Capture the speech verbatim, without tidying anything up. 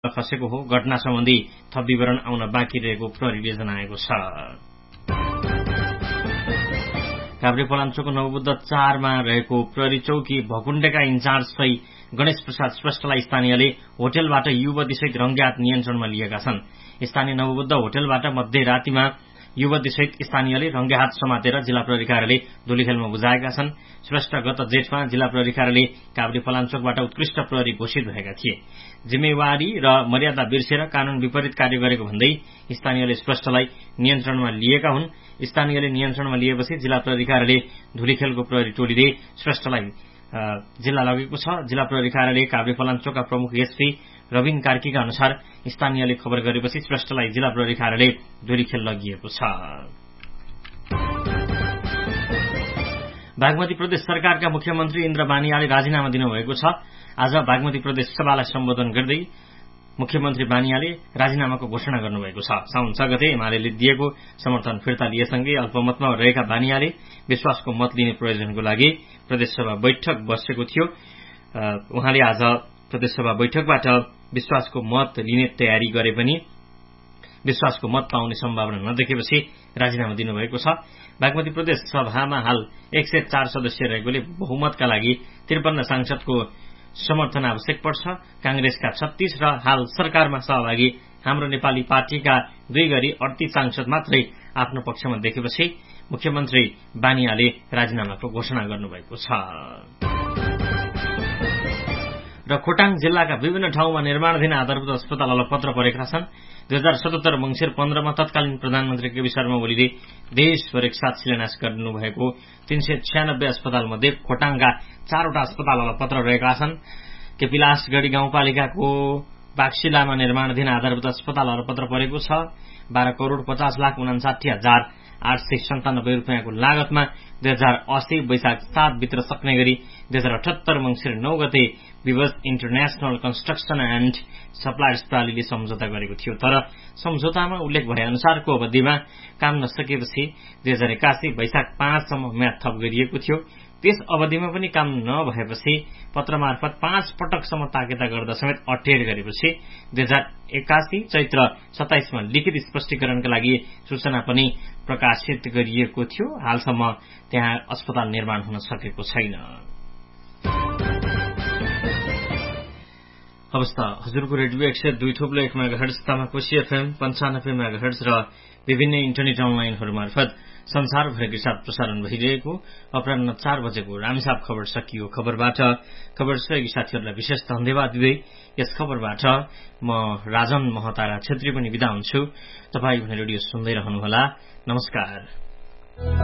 खसेको हो। घटना सम्बन्धी थप विवरण आउन बाँकी रहेको प्रहरीले जनाएको छ। काभ्रेपलाञ्चोकको नवबुद्ध चारमा रहेको प्रहरी चौकी भकुण्डेका इन्चार्ज सही गणेश प्रसाद श्रेष्ठलाई स्थानीयले होटेलबाट युवतीसहित रंगेहात नियन्त्रणमा लिएका छन्। स्थानीय नवबुद्ध होटेलबाट मध्यरातिमा युवतीसहित स्थानीयले रंगेहात समातेर जिल्ला प्रहरी कार्यालय धुलीखेलमा बुझाएका छन्। श्रेष्ठ गत जेठमा जिल्ला प्रहरी कार्यालय काभ्रेपलाञ्चोकबाट उत्कृष्ट प्रहरी घोषित भएका थिए। जिम्मेवारी र मर्यादा बिर्सेर कानून विपरीत कार्य गरेको भन्दै स्थानीयले श्रेष्ठलाई नियन्त्रणमा लिएका हुन्। स्थानीयले नियन्त्रणमा लिएपछि जिल्ला प्रहरी कार्यालय धुलीखेलको प्रहरी टोलीले श्रेष्ठलाई जिल्ला लगेको छ। जिल्ला प्रहरी कार्यालय काभ्रेपलाञ्चोकका प्रमुख एसपी रविन कार्कीका अनुसार स्थानीयले खबर गरेपछि श्रेष्ठलाई जिल्ला प्रहरी कार्यालय धुलीखेल लगिएको छ। बागमती प्रदेश सरकारका मुख्यमन्त्री इन्द्र बानियाले राजीनामा दिनुभएको छ। आज बागमती प्रदेश सभालाई सम्बोधन गर्दै मुख्यमन्त्री बानियाले राजीनामाको घोषणा गर्नुभएको छ। साउन छ गते एमाले दिएको समर्थन फिर्ता लिएसँगै अल्पमतमा रहेका बानियाले विश्वासको मत लिने प्रयोजनको लागि प्रदेशसभा बैठक बसेको थियो। उहाँले आज प्रदेशसभा बैठकबाट विश्वासको मत लिने तयारी गरे पनि विश्वासको मत पाउने सम्भावना नदेखेपछि राजीनामा दिनुभएको छ। बागमती प्रदेश सभामा हाल एक सय चार सदस्य रहेकोले बहुमतका लागि त्रिपन्न सांसदको समर्थन आवश्यक पर्छ। कांग्रेसका छत्तीस र हाल सरकारमा सहभागी हाम्रो नेपाली पार्टीका दुई गरी अडतीस सांसद मात्रै आफ्नो पक्षमा देखेपछि मुख्यमन्त्री बानियाले राजीनामाको घोषणा गर्नुभएको छ। र खोटाङ जिल्लाका विभिन्न ठाउँमा निर्माणाधीन आधारभूत अस्पताल अलपत्र परेका छन्। दुई हजार सतहत्तर मंगिर पन्ध्रमा तत्कालीन प्रधानमन्त्री केपी शर्मा ओलीले देशभर एकसाथ शिलान्यास गर्नुभएको तीन सय छ्यानब्बे अस्पताल मध्ये खोटाङका चारवटा अस्पताल अलपत्र रहेका छन्। केपिलासगढ़ी गाउँपालिकाको बाक्सिलामा निर्माणाधीन आधारभूत अस्पताल अलपत्र परेको छ। बाह्र करोड़ पचास लाख उनासाठी हजार आठ सय सन्तानब्बे रूपियाँको लागतमा दुई हजार अस्सी वैशाख सात भित्र सक्ने गरी दुई हजार अठहत्तर मंगिर नौ गते quiz international construction and suppliers प्रालीले सम्झौता गरेको थियो। तर सम्झौतामा उल्लेख भए अनुसारको अवधिमा काम नसकेपछि दुई हजार एकासी वैशाख पाँचसम्म म्याद थप गरिएको थियो। त्यस अवधिमा पनि काम नभएपछि पत्र मार्फत पाँच पटकसम्म ताकेता गर्दा समेत अटेर गरेपछि दुई हजार एकासी चैत्र सत्ताइसमा लिखित स्पष्टीकरणका लागि सूचना पनि प्रकाशित गरिएको थियो। हालसम्म त्यहाँ अस्पताल निर्माण हुन सकेको छैन। अवस्था हजुरको रेडियो एक सय दुई थोप्लो एक मेगाहर्ट्ज तामाकोशी एफएम पञ्चानब्बे मेगाहर्ट्ज र विभिन्न इन्टरनेट अनलाइनहरू मार्फत संसारभरकै साथ प्रसारण भइरहेको अपराह्न चार बजेको रामेसाप खबर सकियो। खबरबाट खबर सहयोगी साथीहरूलाई विशेष धन्यवाद दिँदै यस खबरबाट म राजन महतारा छेत्री पनि बिदा हुन्छु। तपाईँ भने रेडियो सुन्दै रहनुहोला। नमस्कार।